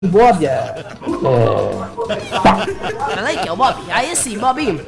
Bob. Peraí, que é o Bob. Aí sim, Bobinho.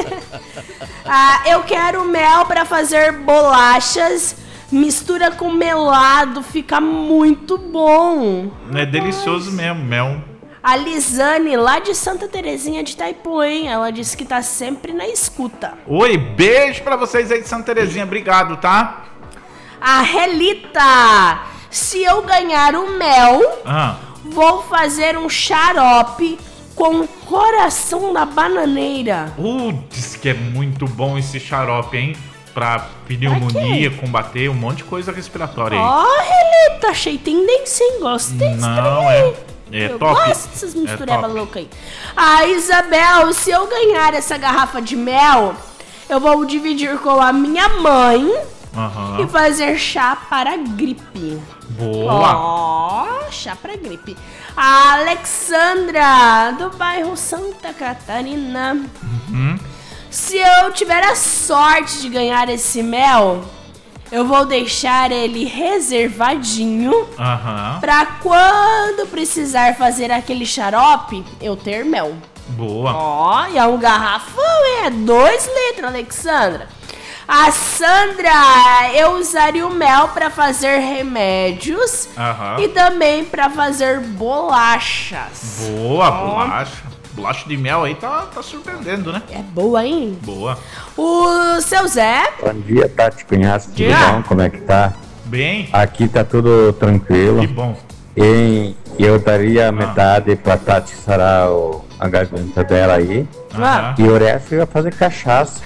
Eu quero mel pra fazer bolachas. Mistura com melado, fica muito bom. É delicioso mesmo, mel. A Lisane, lá de Santa Terezinha de Itaipu, hein? Ela disse que tá sempre na escuta. Oi, beijo pra vocês aí de Santa Terezinha, obrigado, tá? A Relita, se eu ganhar o mel, vou fazer um xarope com o coração da bananeira. Diz que é muito bom esse xarope, hein? Pra pneumonia, combater um monte de coisa respiratória aí. Relita, achei tendência, hein? Gostei. Não, eu top. Gosto dessas misturebas loucas aí. A Isabel, se eu ganhar essa garrafa de mel, eu vou dividir com a minha mãe e fazer chá para gripe. Boa! Chá para gripe. A Alexandra, do bairro Santa Catarina. Se eu tiver a sorte de ganhar esse mel, eu vou deixar ele reservadinho pra quando precisar fazer aquele xarope, eu ter mel. Boa. E é um garrafão, é 2 litros, Alexandra. A Sandra, eu usaria o mel pra fazer remédios e também pra fazer bolachas. Boa, bolacha. Bolacha de mel aí tá surpreendendo, né? É boa, hein? Boa. O seu Zé. Bom dia, Tati Cunhaço, tudo bom? Como é que tá? Bem. Aqui tá tudo tranquilo. Que bom. E eu daria metade pra Tati sarar a garganta dela aí. E o resto eu ia fazer cachaça.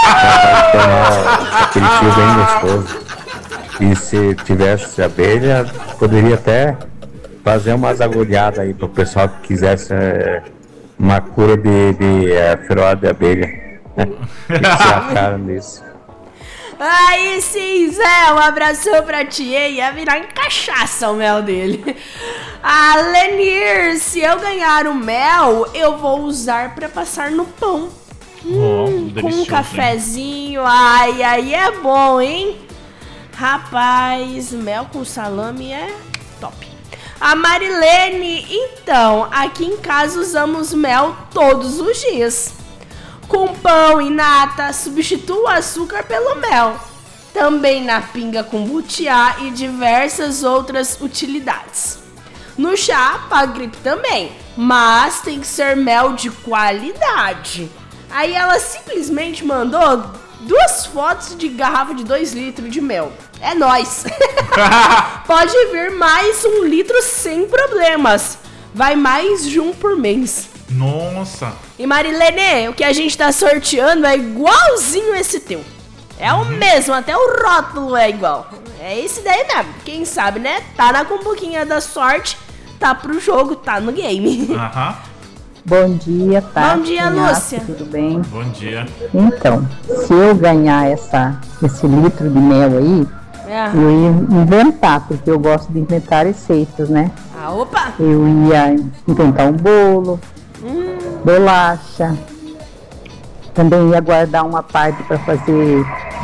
Aquele fio bem gostoso. E se tivesse abelha, poderia até fazer umas agulhadas aí pro pessoal que quisesse uma cura de ferroada de abelha. Que se acharam nisso? Aí sim, Zé, um abração pra ti, hein? Ia virar em cachaça o mel dele. A Lenir, se eu ganhar o mel, eu vou usar pra passar no pão. Com um cafezinho, ai, aí é bom, hein? Rapaz, mel com salame é top. A Marilene, então, aqui em casa usamos mel todos os dias. Com pão e nata, substituo o açúcar pelo mel. Também na pinga com butiá e diversas outras utilidades. No chá, para gripe também, mas tem que ser mel de qualidade. Aí ela simplesmente mandou 2 fotos de garrafa de 2 litros de mel. É nóis! Pode vir mais 1 litro sem problemas. Vai mais de 1 por mês. Nossa! E Marilene, o que a gente tá sorteando é igualzinho esse teu. É o mesmo, até o rótulo é igual. É esse daí mesmo. Quem sabe, né? Tá na cumbuquinha da sorte, tá pro jogo, tá no game. Bom dia, Tati. Bom dia, Lúcia. Tudo bem? Bom dia. Então, se eu ganhar esse litro de mel aí, eu ia inventar, porque eu gosto de inventar receitas, né? Opa! Eu ia inventar um bolo, bolacha. Também ia guardar uma parte para fazer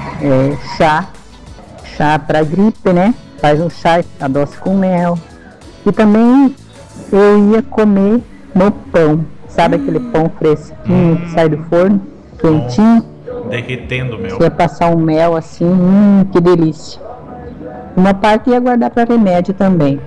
chá para gripe, né? Faz um chá, adoça com mel. E também eu ia comer no pão. Sabe aquele pão fresquinho que sai do forno, quentinho? Derretendo mel. Você ia passar um mel assim, que delícia. Uma parte ia guardar para remédio também.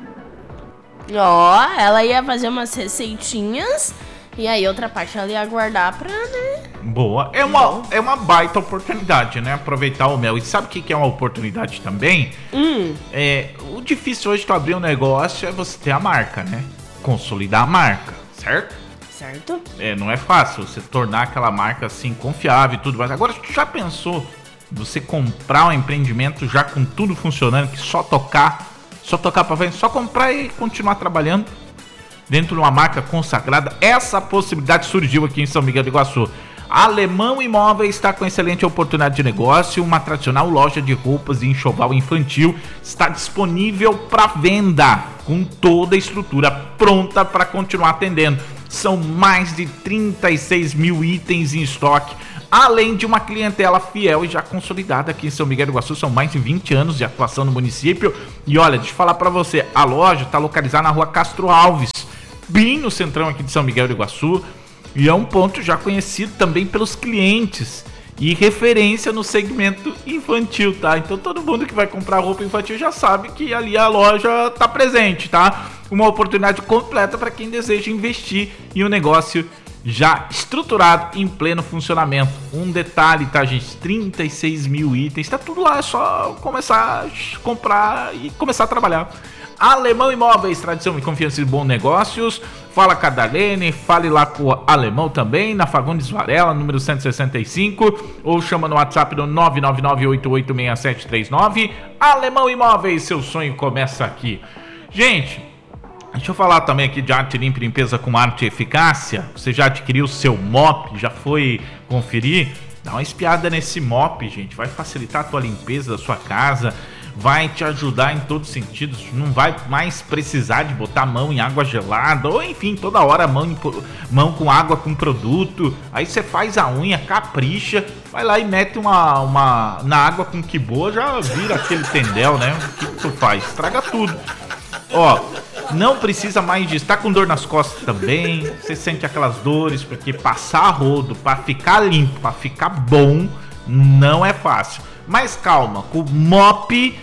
Ela ia fazer umas receitinhas e aí outra parte ela ia guardar pra, né? Boa. É uma baita oportunidade, né? Aproveitar o mel. E sabe o que é uma oportunidade também? O difícil hoje de abrir um negócio é você ter a marca, né? Consolidar a marca, certo? Certo. Não é fácil você tornar aquela marca assim confiável e tudo mais. Agora, tu já pensou você comprar um empreendimento já com tudo funcionando, que só tocar pra frente, só comprar e continuar trabalhando dentro de uma marca consagrada? Essa possibilidade surgiu aqui em São Miguel do Iguaçu. A Alemão Imóveis está com excelente oportunidade de negócio. Uma tradicional loja de roupas e enxoval infantil está disponível para venda, com toda a estrutura pronta para continuar atendendo. São mais de 36 mil itens em estoque, além de uma clientela fiel e já consolidada aqui em São Miguel do Iguaçu. São mais de 20 anos de atuação no município. E olha, deixa eu falar pra você, a loja tá localizada na rua Castro Alves, bem no centrão aqui de São Miguel do Iguaçu. E é um ponto já conhecido também pelos clientes e referência no segmento infantil, tá? Então todo mundo que vai comprar roupa infantil já sabe que ali a loja tá presente, tá? Uma oportunidade completa para quem deseja investir em um negócio já estruturado, em pleno funcionamento. Um detalhe, tá, gente? 36 mil itens, tá tudo lá, é só começar a comprar e começar a trabalhar. Alemão Imóveis, tradição e confiança de bons negócios. Fala com a Darlene, fale lá com o Alemão também, na Fagundes Varela, número 165, ou chama no WhatsApp no 999886739. Alemão Imóveis, seu sonho começa aqui. Gente, deixa eu falar também aqui de arte limpa e limpeza com arte e eficácia. Você já adquiriu o seu mop, já foi conferir? Dá uma espiada nesse mop, gente, vai facilitar a tua limpeza da sua casa, vai te ajudar em todos os sentidos. Não vai mais precisar de botar a mão em água gelada, ou enfim, toda hora mão com água com produto. Aí você faz a unha, capricha, vai lá e mete uma na água com que boa, já vira aquele tendel, né? O que tu faz? Estraga tudo. Ó, não precisa mais disso. Tá com dor nas costas também, você sente aquelas dores, porque passar rodo pra ficar limpo, pra ficar bom, não é fácil. Mas calma, com o mop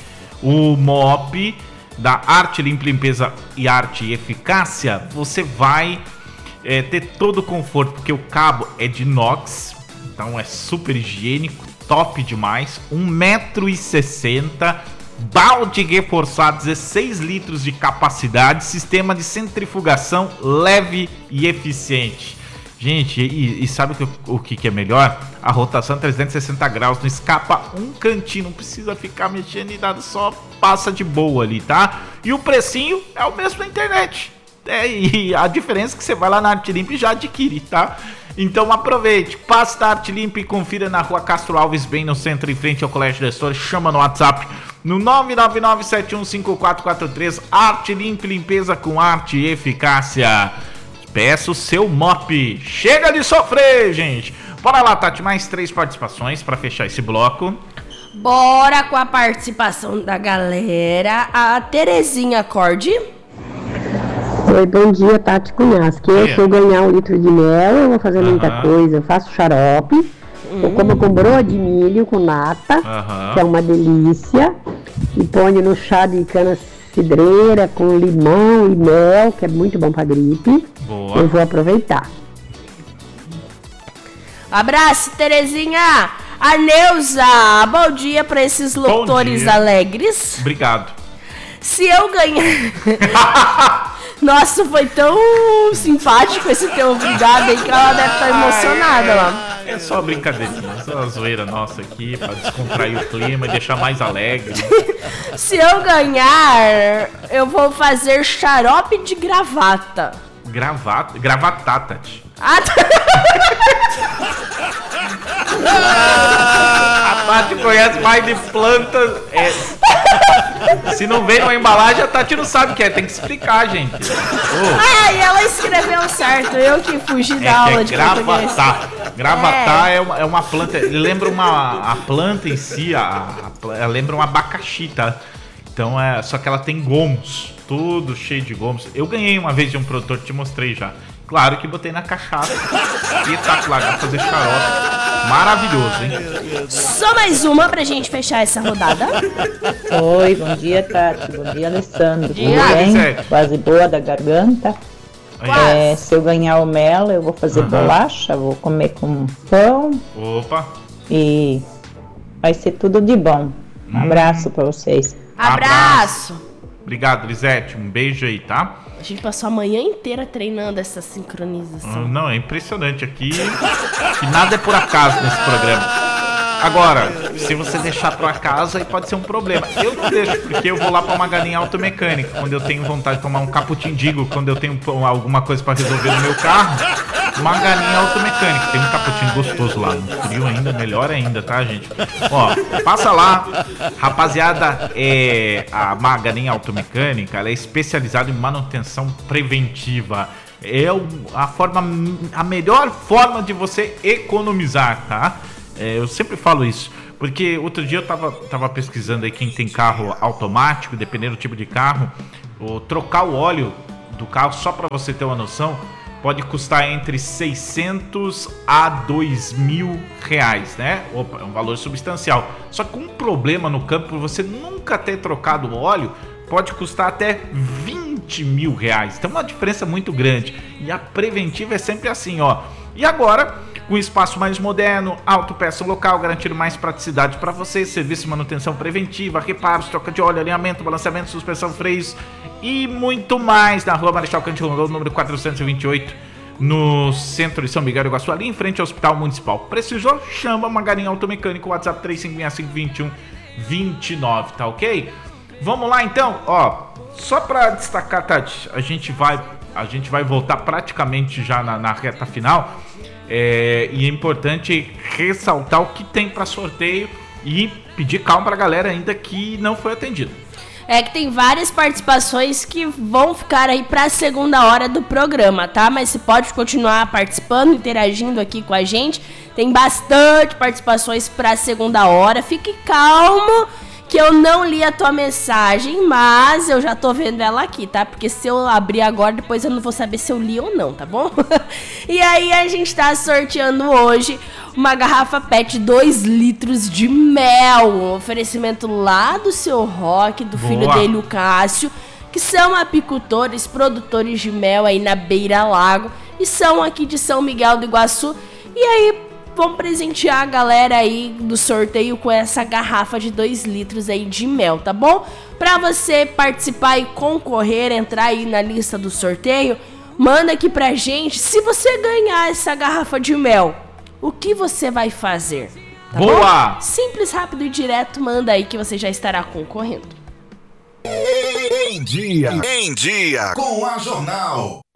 da Arte Limpa, Limpeza e Arte e Eficácia, você vai ter todo o conforto, porque o cabo é de inox, então é super higiênico, top demais, 1,60 m, balde reforçado, 16 litros de capacidade, sistema de centrifugação leve e eficiente. Gente, e sabe o que é melhor? A rotação 360 graus, não escapa um cantinho, não precisa ficar mexendo e nada, só passa de boa ali, tá? E o precinho é o mesmo da internet. E a diferença é que você vai lá na Arte Limpa e já adquire, tá? Então aproveite, passe da Arte Limpa e confira na rua Castro Alves, bem no centro, em frente ao Colégio da História. Chama no WhatsApp no 999715443. Arte Limpa e Limpeza com arte e eficácia. Peça o seu mop. Chega de sofrer, gente. Bora lá, Tati, mais 3 participações para fechar esse bloco. Bora com a participação da galera. A Terezinha Cordi. Oi, bom dia, Tati Cunhasque. Se eu ganhar 1 litro de mel, eu vou fazer muita coisa. Eu faço xarope, eu como com broa de milho, com nata, que é uma delícia. E ponho no chá de cana cidreira com limão e mel, que é muito bom pra gripe. Boa. Eu vou aproveitar. Abraço, Terezinha. A Neuza, bom dia pra esses locutores alegres. Obrigado. Se eu ganhar... Nossa, foi tão simpático esse teu obrigado aí que ela deve estar emocionada lá. É só brincadeirinha, só uma zoeira nossa aqui pra descontrair o clima e deixar mais alegre. Se eu ganhar, eu vou fazer xarope de gravata. Gravatá, Tati. A Tati conhece mais de plantas. Se não vem numa embalagem, a Tati não sabe o que é. Tem que explicar, gente. E ela escreveu certo. Eu que fugi da aula de português. Gravatá é uma planta. Lembra a planta em si. Ela lembra um abacaxi, tá? Então só que ela tem gomos. Tudo cheio de gomos. Eu ganhei uma vez de um produtor, te mostrei já. Claro que botei na cachaça. Espetacular, pra fazer xarope. Maravilhoso, hein? Só mais uma pra gente fechar essa rodada. Oi, bom dia, Tati. Bom dia, Alessandro. Dia. Tudo bem? Quase boa da garganta. Se eu ganhar o mel, eu vou fazer bolacha, vou comer com pão. Opa! E vai ser tudo de bom. Um abraço pra vocês. Abraço! Obrigado, Lisete. Um beijo aí, tá? A gente passou a manhã inteira treinando essa sincronização. Não, é impressionante aqui. Que nada é por acaso nesse programa. Agora, se você deixar por acaso, aí pode ser um problema. Eu não deixo, porque eu vou lá pra uma galinha automecânica, quando eu tenho vontade de tomar um caputindigo, quando eu tenho alguma coisa pra resolver no meu carro. Maganinha Automecânica. Tem um cappuccino gostoso lá, no frio ainda, melhor ainda, tá, gente? Ó, passa lá, rapaziada, a Maganinha Automecânica, ela é especializada em manutenção preventiva. É a melhor forma de você economizar, tá? Eu sempre falo isso, porque outro dia eu tava pesquisando aí quem tem carro automático, dependendo do tipo de carro, trocar o óleo do carro, só para você ter uma noção, pode custar entre 600 a 2 mil reais, né? Opa, é um valor substancial. Só que um problema no campo, por você nunca ter trocado o óleo, pode custar até 20 mil reais. Então, uma diferença muito grande. E a preventiva é sempre assim, ó. E agora, com espaço mais moderno, autopeça local, garantindo mais praticidade para você, serviço de manutenção preventiva, reparos, troca de óleo, alinhamento, balanceamento, suspensão, freios e muito mais. Na rua Marechal Cândido Rondon, número 428, no centro de São Miguel do Iguaçu, ali em frente ao Hospital Municipal. Precisou? Chama Maganinha Automecânico, WhatsApp 3565-2129, tá ok? Vamos lá então, ó, só para destacar, Tati, a gente vai voltar praticamente já na reta final, e é importante ressaltar o que tem para sorteio e pedir calma para a galera ainda que não foi atendida. É que tem várias participações que vão ficar aí para a segunda hora do programa, tá? Mas você pode continuar participando, interagindo aqui com a gente. Tem bastante participações para a segunda hora. Fique calmo que eu não li a tua mensagem, mas eu já tô vendo ela aqui, tá? Porque se eu abrir agora, depois eu não vou saber se eu li ou não, tá bom? E aí a gente tá sorteando hoje uma garrafa PET 2 litros de mel, um oferecimento lá do seu Roque, do filho dele, o Cássio, que são apicultores, produtores de mel aí na Beira Lago e são aqui de São Miguel do Iguaçu. E aí vamos presentear a galera aí do sorteio com essa garrafa de 2 litros aí de mel, tá bom? Pra você participar e concorrer, entrar aí na lista do sorteio, manda aqui pra gente. Se você ganhar essa garrafa de mel, o que você vai fazer? Tá Boa! Bom? Simples, rápido e direto, manda aí que você já estará concorrendo. Em dia com a Jornal.